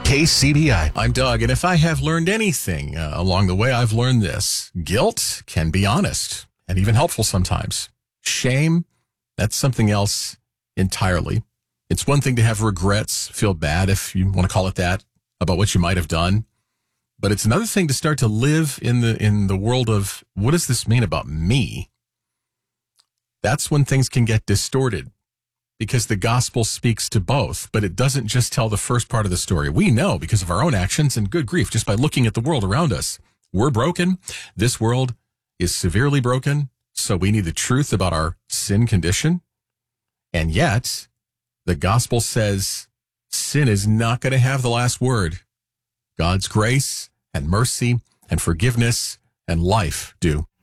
KCBI. I'm Doug, and if I have learned anything along the way, I've learned this. Guilt can be honest and even helpful sometimes. Shame, that's something else entirely. It's one thing to have regrets, feel bad, if you want to call it that, about what you might have done. But it's another thing to start to live in the world of, what does this mean about me? That's when things can get distorted, because the gospel speaks to both, but it doesn't just tell the first part of the story. We know because of our own actions, and good grief, just by looking at the world around us. We're broken. This world is severely broken, so we need the truth about our sin condition. And yet, the gospel says sin is not going to have the last word. God's grace and mercy and forgiveness and life do.